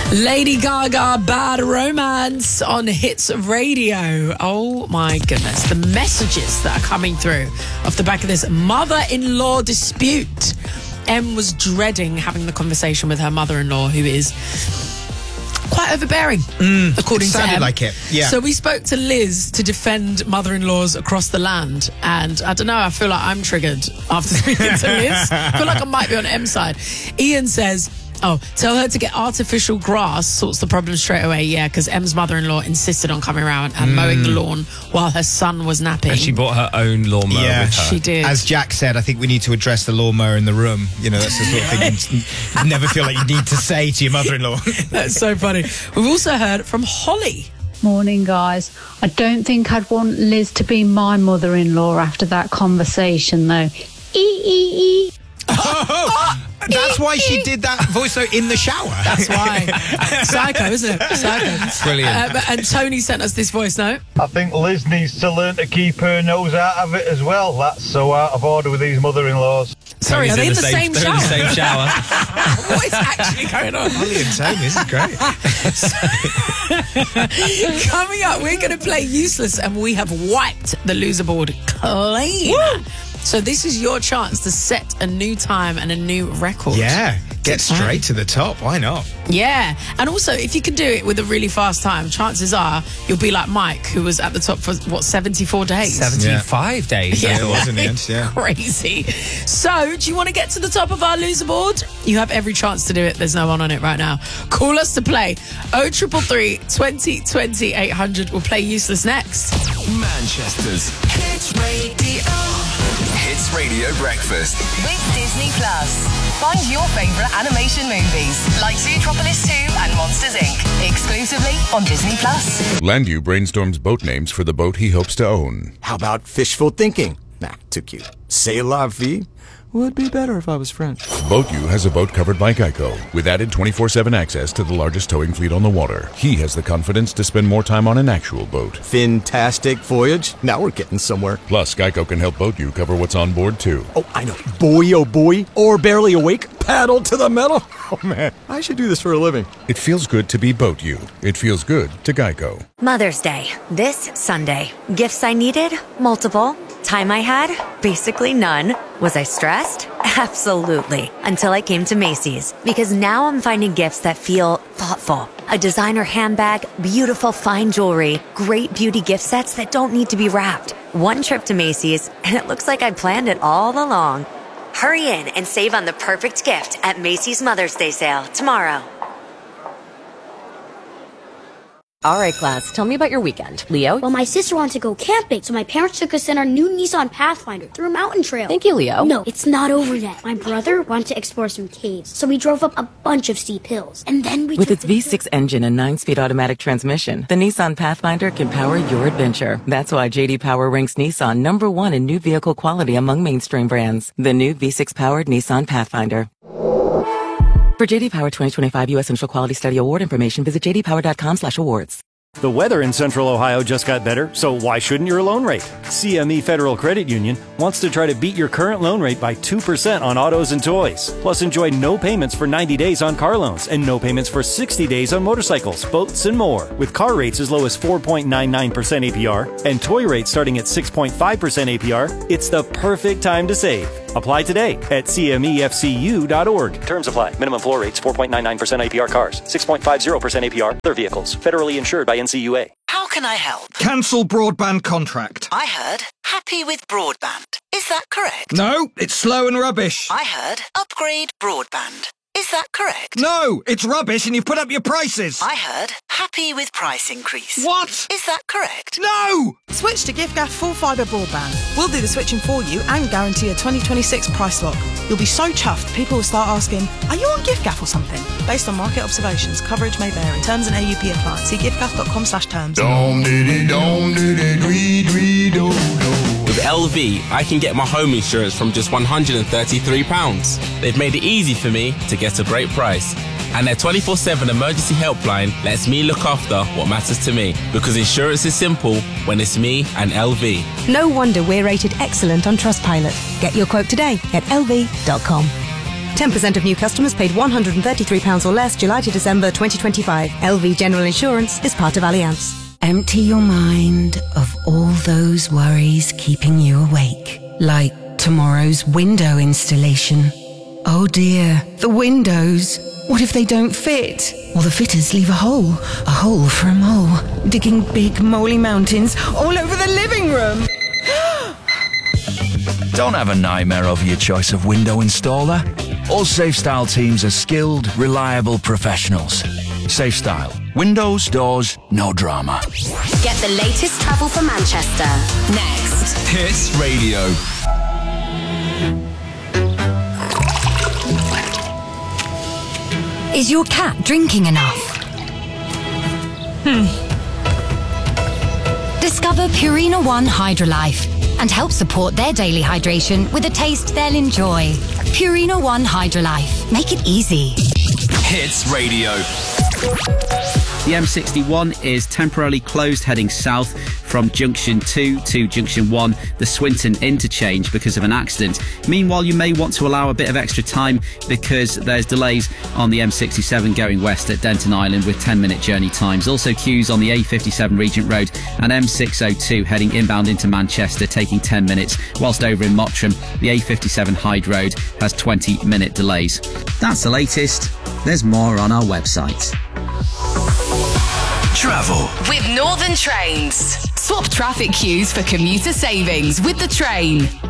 Lady Gaga, Bad Romance on Hits Radio. Oh my goodness. The messages that are coming through off the back of this mother-in-law dispute. Em was dreading having the conversation with her mother-in-law, who is quite overbearing, according to Em. Like it, yeah. So we spoke to Liz to defend mother-in-laws across the land, and I don't know, I feel like I'm triggered after speaking to Liz. I feel like I might be on Em's side. Ian says, tell her to get artificial grass, sorts the problem straight away. Yeah, because Em's mother-in-law insisted on coming around and mowing the lawn while her son was napping. And she bought her own lawnmower with her. She did. As Jack said, I think we need to address the lawnmower in the room. You know, that's the sort of thing you never feel like you need to say to your mother-in-law. That's so funny. We've also heard from Holly. Morning, guys. I don't think I'd want Liz to be my mother-in-law after that conversation, though. That's why she did that voiceover in the shower. That's why. Psycho, isn't it? Psycho. Brilliant. And Tony sent us this voice note. I think Liz needs to learn to keep her nose out of it as well. That's so out of order with these mother-in-laws. Sorry, are they in the same shower? The same shower. What is actually going on? Holly and Tony, this is great. Coming up, we're going to play Useless, and we have wiped the loser board clean. Woo! So this is your chance to set a new time and a new record. Yeah, get straight to the top. Why not? Yeah. And also, if you can do it with a really fast time, chances are you'll be like Mike, who was at the top for, 74 days? 75 days. Yeah, it was in the end, yeah. Crazy. So, do you want to get to the top of our loser board? You have every chance to do it. There's no one on it right now. Call us to play. 0333 20 20 800. We'll play Useless next. Manchester's Hits Radio. Hits Radio Breakfast with Disney Plus. Find your favourite animation movies like Zootropolis 2 and Monsters Inc. exclusively on Disney Plus. Landu brainstorms boat names for the boat he hopes to own. How about fishful thinking? Nah, too cute. C'est la vie? Would be better if I was French. BoatU has a boat covered by Geico, with added 24/7 access to the largest towing fleet on the water. He has the confidence to spend more time on an actual boat. Fantastic voyage. Now we're getting somewhere. Plus, Geico can help BoatU cover what's on board, too. Oh, I know. Boy, oh boy. Or barely awake. Paddle to the metal. Oh, man. I should do this for a living. It feels good to be BoatU. It feels good to Geico. Mother's Day, this Sunday. Gifts I needed? Multiple. Time I had? Basically none. Was I stressed? Absolutely. Until I came to Macy's. Because now I'm finding gifts that feel thoughtful. A designer handbag, beautiful fine jewelry, great beauty gift sets that don't need to be wrapped. One trip to Macy's, and it looks like I planned it all along. Hurry in and save on the perfect gift at Macy's Mother's Day sale tomorrow. All right, class, tell me about your weekend. Leo? Well, my sister wanted to go camping, so my parents took us in our new Nissan Pathfinder through a mountain trail. Thank you, Leo. No, it's not over yet. My brother wanted to explore some caves, so we drove up a bunch of steep hills. And then we With its V6 engine and 9-speed automatic transmission, the Nissan Pathfinder can power your adventure. That's why J.D. Power ranks Nissan #1 in new vehicle quality among mainstream brands. The new V6-powered Nissan Pathfinder. For J.D. Power 2025 U.S. Central Quality Study Award information, visit jdpower.com/awards. The weather in Central Ohio just got better, so why shouldn't your loan rate? CME Federal Credit Union wants to try to beat your current loan rate by 2% on autos and toys. Plus, enjoy no payments for 90 days on car loans and no payments for 60 days on motorcycles, boats, and more. With car rates as low as 4.99% APR and toy rates starting at 6.5% APR, it's the perfect time to save. Apply today at cmefcu.org. Terms apply. Minimum floor rates 4.99% APR cars, 6.50% APR other vehicles. Federally insured by NCUA. How can I help? Cancel broadband contract. I heard happy with broadband. Is that correct? No, it's slow and rubbish. I heard upgrade broadband. Is that correct? No, it's rubbish and you've put up your prices. I heard happy with price increase. What? Is that correct? No! Switch to giffgaff full fibre broadband. We'll do the switching for you and guarantee a 2026 price lock. You'll be so chuffed, people will start asking, are you on giffgaff or something? Based on market observations, coverage may vary. Terms and AUP apply. See giffgaff.com/terms. With LV, I can get my home insurance from just £133. They've made it easy for me to get a great price. And their 24/7 emergency helpline lets me look after what matters to me. Because insurance is simple when it's me and LV. No wonder we're rated excellent on Trustpilot. Get your quote today at lv.com. 10% of new customers paid £133 or less July to December 2025. LV General Insurance is part of Allianz. Empty your mind of all those worries keeping you awake. Like tomorrow's window installation. Oh dear, the windows. What if they don't fit? Or the fitters leave a hole for a mole, digging big moly mountains all over the living room. Don't have a nightmare over your choice of window installer. All SafeStyle teams are skilled, reliable professionals. SafeStyle. Windows, doors, no drama. Get the latest travel for Manchester. Next. Hits Radio. Is your cat drinking enough? Discover Purina One Hydrolife and help support their daily hydration with a taste they'll enjoy. Purina One Hydrolife. Make it easy. Hits Radio. The M61 is temporarily closed heading south from Junction 2 to Junction 1, the Swinton interchange, because of an accident. Meanwhile, you may want to allow a bit of extra time because there's delays on the M67 going west at Denton Island with 10-minute journey times. Also queues on the A57 Regent Road and M602 heading inbound into Manchester, taking 10 minutes, whilst over in Mottram, the A57 Hyde Road has 20-minute delays. That's the latest. There's more on our website. Travel with Northern Trains. Swap traffic queues for commuter savings with the train.